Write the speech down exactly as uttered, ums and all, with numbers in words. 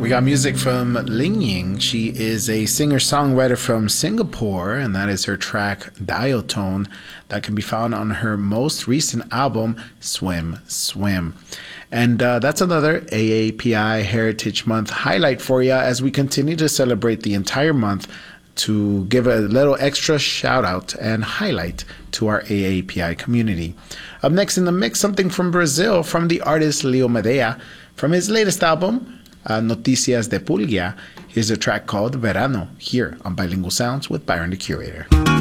We got music from Ling Ying. She is a singer-songwriter from Singapore, and that is her track Dial Tone that can be found on her most recent album, Swim Swim. And uh, that's another A A P I Heritage Month highlight for you as we continue to celebrate the entire month to give a little extra shout out and highlight to our A A P I community. Up next in the mix, something from Brazil from the artist Leo Medea from his latest album, uh, Noticias de Pulgia. Here's a track called Verano here on Bilingual Sounds with Byron the Curator.